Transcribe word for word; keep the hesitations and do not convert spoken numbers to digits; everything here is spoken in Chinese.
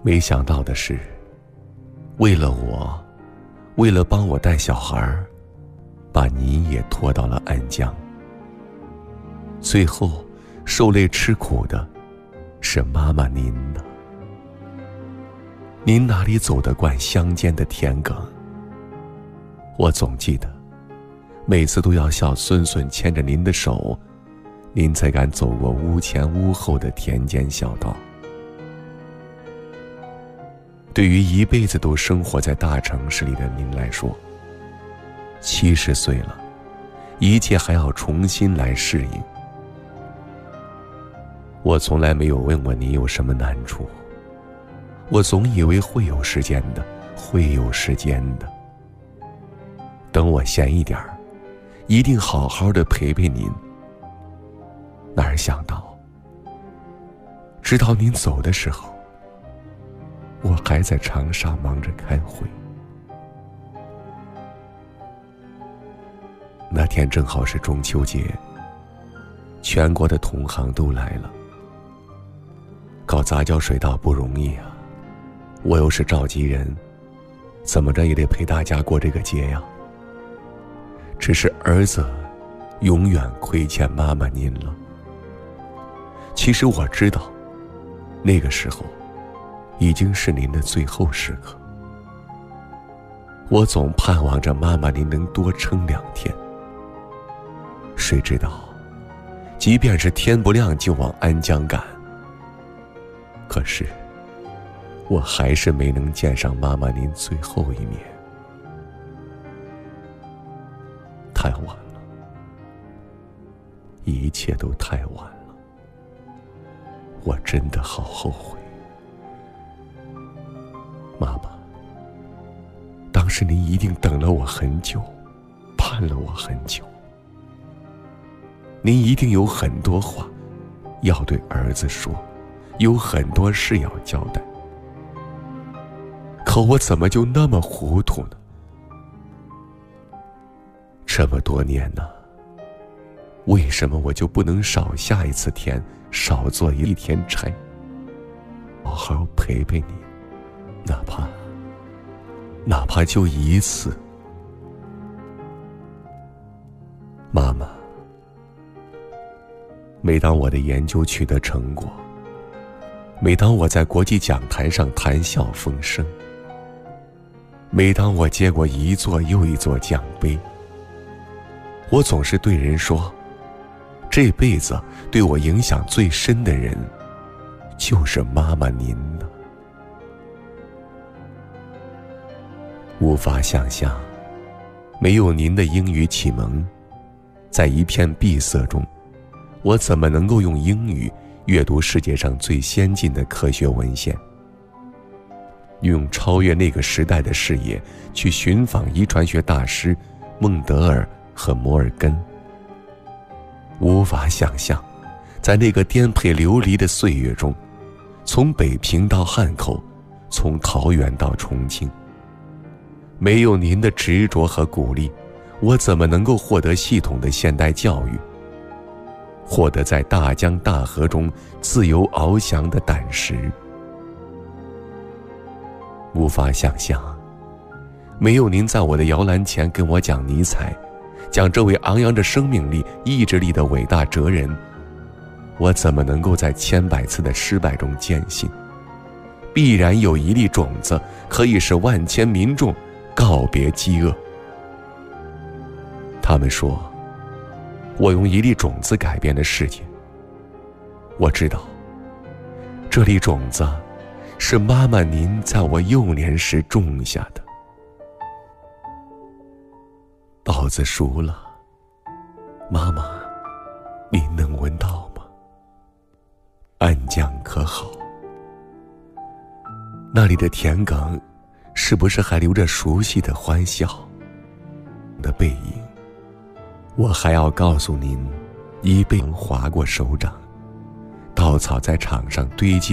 没想到的是，为了我，为了帮我带小孩，把您也拖到了安江。最后受累吃苦的是妈妈您呢。您哪里走得惯乡间的田埂？我总记得每次都要小孙孙牵着您的手，您才敢走过屋前屋后的田间小道。对于一辈子都生活在大城市里的您来说，七十岁了，一切还要重新来适应。我从来没有问过您有什么难处，我总以为会有时间的，会有时间的。等我闲一点儿，一定好好的陪陪您。哪儿想到，直到您走的时候，我还在长沙忙着开会。那天正好是中秋节，全国的同行都来了。搞杂交水稻不容易啊，我又是召集人，怎么着也得陪大家过这个节呀。只是儿子永远亏欠妈妈您了。其实我知道，那个时候已经是您的最后时刻。我总盼望着妈妈您能多撑两天。谁知道，即便是天不亮就往安江赶。可是，我还是没能见上妈妈您最后一面。太晚了，一切都太晚了。我真的好后悔。妈妈，当时您一定等了我很久，盼了我很久。您一定有很多话要对儿子说，有很多事要交代。可我怎么就那么糊涂呢？这么多年呢，为什么我就不能少下一次田，少做一天差，好好陪陪你，哪怕哪怕就一次。妈妈，每当我的研究取得成果，每当我在国际讲坛上谈笑风生，每当我接过一座又一座奖杯，我总是对人说，这辈子对我影响最深的人就是妈妈您呢。无法想象，没有您的英语启蒙，在一片闭塞中，我怎么能够用英语阅读世界上最先进的科学文献，用超越那个时代的视野去寻访遗传学大师孟德尔和摩尔根。无法想象，在那个颠沛流离的岁月中，从北平到汉口，从桃园到重庆，没有您的执着和鼓励，我怎么能够获得系统的现代教育，获得在大江大河中自由翱翔的胆识？无法想象，没有您在我的摇篮前跟我讲尼采，讲这位昂扬着生命力、意志力的伟大哲人，我怎么能够在千百次的失败中坚信，必然有一粒种子可以使万千民众告别饥饿？他们说，我用一粒种子改变了世界。我知道，这粒种子是妈妈您在我幼年时种下的。稻子熟了，妈妈，您能闻到吗？安江可好？那里的田埂是不是还留着熟悉的欢笑的背影？我还要告诉您，一辈划过手掌，稻草在场上堆积